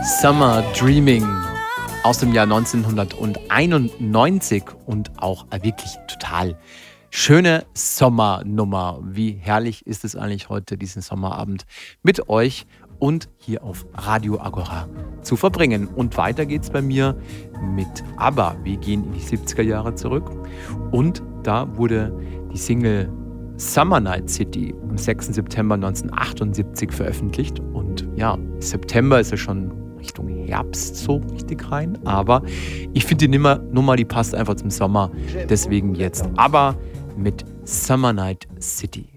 Summer Dreaming aus dem Jahr 1991 und auch wirklich total schöne Sommernummer. Wie herrlich ist es eigentlich heute, diesen Sommerabend mit euch und hier auf Radio Agora zu verbringen. Und weiter geht's bei mir mit ABBA. Wir gehen in die 70er Jahre zurück und da wurde die Single Summer Night City am 6. September 1978 veröffentlicht. Und ja, September ist ja schon Richtung Herbst so richtig rein. Aber ich finde die Nummer, die passt einfach zum Sommer. Deswegen jetzt ABBA mit Summer Night City.